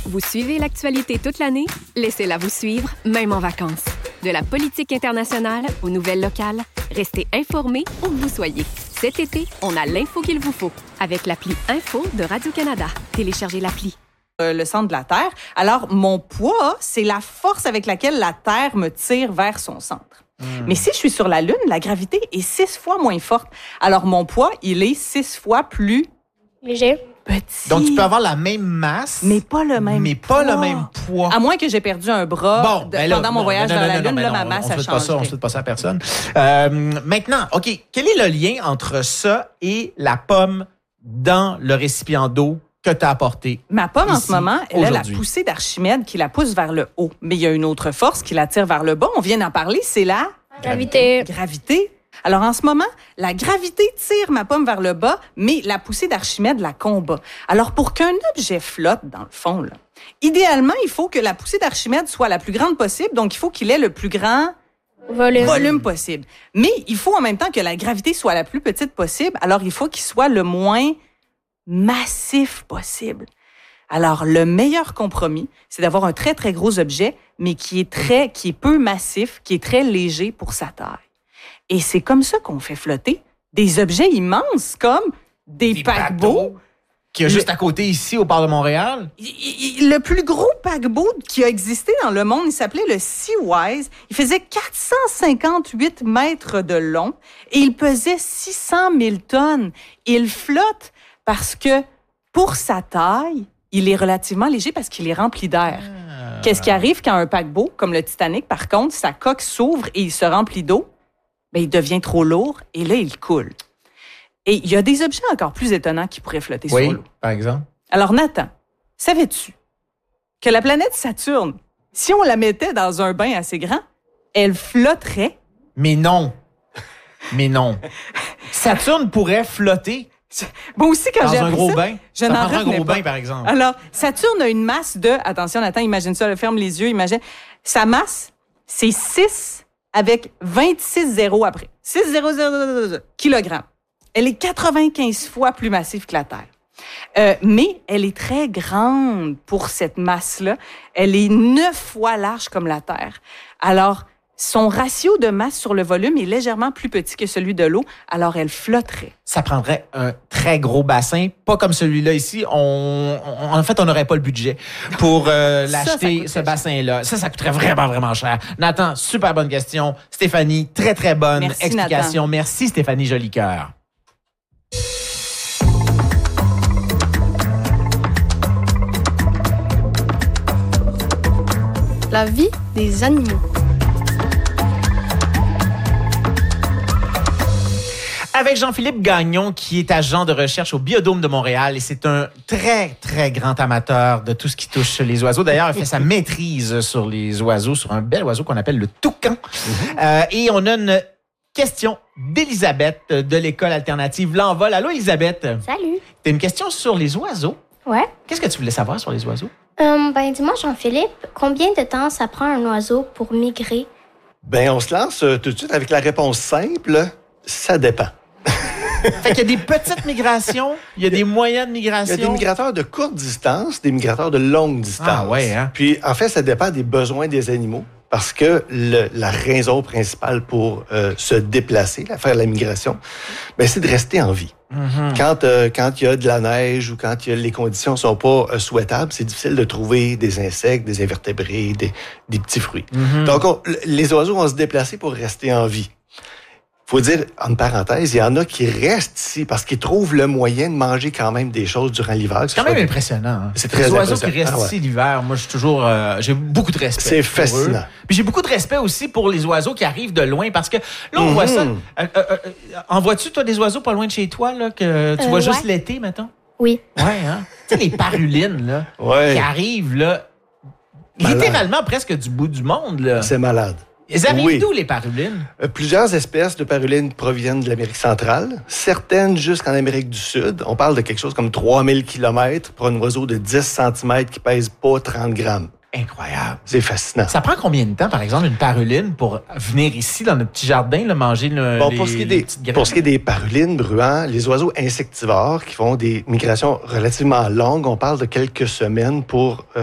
Vous suivez l'actualité toute l'année? Laissez-la vous suivre, même en vacances. De la politique internationale aux nouvelles locales, restez informés où que vous soyez. Cet été, on a l'info qu'il vous faut avec l'appli Info de Radio-Canada. Téléchargez l'appli. Le centre de la Terre. Alors, mon poids, c'est la force avec laquelle la Terre me tire vers son centre. Mais si je suis sur la Lune, la gravité est 6 fois moins forte. Alors, mon poids, il est 6 fois plus léger. Petit. Donc, tu peux avoir la même masse, mais pas le même poids. le même poids. À moins que j'ai perdu un bras pendant mon voyage vers la Lune, là, ma masse a changé. On ne souhaite pas ça à personne. Maintenant, OK, quel est le lien entre ça et la pomme dans le récipient d'eau que tu as apporté? Ma pomme, en ce moment, elle a la aujourd'hui? poussée d'Archimède qui la pousse vers le haut. Mais il y a une autre force qui la tire vers le bas. On vient d'en parler, c'est la Gravité. gravité. Alors, en ce moment, la gravité tire ma pomme vers le bas, mais la poussée d'Archimède la combat. Alors, pour qu'un objet flotte, dans le fond, là, idéalement, il faut que la poussée d'Archimède soit la plus grande possible, donc il faut qu'il ait le plus grand volume possible. Mais il faut en même temps que la gravité soit la plus petite possible, alors il faut qu'il soit le moins massif possible. Alors, le meilleur compromis, c'est d'avoir un très, très gros objet, mais qui est peu massif, qui est très léger pour sa taille. Et c'est comme ça qu'on fait flotter des objets immenses comme des paquebots. Qui est juste à côté ici au port de Montréal. Le plus gros paquebot qui a existé dans le monde, il s'appelait le Seawise. Il faisait 458 mètres de long et il pesait 600 000 tonnes. Il flotte parce que, pour sa taille, il est relativement léger parce qu'il est rempli d'air. Qu'est-ce qui arrive quand un paquebot, comme le Titanic, par contre, sa coque s'ouvre et il se remplit d'eau? Bien, il devient trop lourd et là, il coule. Et il y a des objets encore plus étonnants qui pourraient flotter sur l'eau. Par exemple. Alors, Nathan, savais-tu que la planète Saturne, si on la mettait dans un bain assez grand, elle flotterait? Mais non. Saturne pourrait flotter Moi aussi, quand j'ai dans un appris gros ça, bain. je Ça n'en prendrait un revenais gros pas. bain, par exemple. Alors, Saturne a une masse de... Attention, Nathan, imagine ça, ferme les yeux, imagine. Sa masse, c'est 6 avec 26 zéros après. 6,000 kilogrammes. Elle est 95 fois plus massive que la Terre. Mais elle est très grande pour cette masse-là. Elle est 9 fois large comme la Terre. Alors, son ratio de masse sur le volume est légèrement plus petit que celui de l'eau, alors elle flotterait. Ça prendrait un très gros bassin, pas comme celui-là ici. En fait, on n'aurait pas le budget pour l'acheter, ce bassin-là. Ça coûterait vraiment, vraiment cher. Nathan, super bonne question. Stéphanie, très, très bonne Merci, explication. Nathan. Merci, Stéphanie Jolicoeur. La vie des animaux. Avec Jean-Philippe Gagnon, qui est agent de recherche au Biodôme de Montréal, et c'est un très, très grand amateur de tout ce qui touche les oiseaux. D'ailleurs, il fait sa maîtrise sur les oiseaux, sur un bel oiseau qu'on appelle le toucan. Et on a une question d'Elisabeth de l'École alternative L'Envol. Allô, Elisabeth? Salut. T'as une question sur les oiseaux? Ouais. Qu'est-ce que tu voulais savoir sur les oiseaux? Dis-moi, Jean-Philippe, combien de temps ça prend un oiseau pour migrer? Ben, on se lance tout de suite avec la réponse simple. Ça dépend. Fait qu'il y a des petites migrations, il y a des moyennes Il y migrations. a des migrateurs de courte distance, des migrateurs de longue distance. Ah ouais, hein? Puis, en fait, ça dépend des besoins des animaux parce que la raison principale pour se déplacer, faire la migration, ben, c'est de rester en vie. Mm-hmm. Quand il y a de la neige ou quand les conditions sont pas souhaitables, c'est difficile de trouver des insectes, des invertébrés, des petits fruits. Mm-hmm. Donc, les oiseaux vont se déplacer pour rester en vie. Faut dire, en parenthèse, il y en a qui restent ici parce qu'ils trouvent le moyen de manger quand même des choses durant l'hiver. C'est quand même impressionnant. Hein? C'est très les oiseaux qui impressionnant. restent ici l'hiver, moi, je suis toujours... j'ai beaucoup de respect. C'est pour fascinant. eux. Puis j'ai beaucoup de respect aussi pour les oiseaux qui arrivent de loin parce que là, on voit ça. En vois-tu, toi, des oiseaux pas loin de chez toi, là, que tu vois juste ouais. l'été, mettons? Oui. Ouais, hein? Tu sais, les parulines, là, Ouais. qui arrivent, là, Malade. littéralement presque du bout du monde, là. C'est malade. Ils arrivent Oui. d'où, les parulines? Plusieurs espèces de parulines proviennent de l'Amérique centrale, certaines jusqu'en Amérique du Sud. On parle de quelque chose comme 3000 km pour un oiseau de 10 cm qui pèse pas 30 grammes. Incroyable. C'est fascinant. Ça prend combien de temps, par exemple, une paruline pour venir ici, dans notre petit jardin, là, manger Bon, les pour ce qui est les petites graines? pour ce qui est des parulines, bruants, les oiseaux insectivores qui font des migrations relativement longues, on parle de quelques semaines pour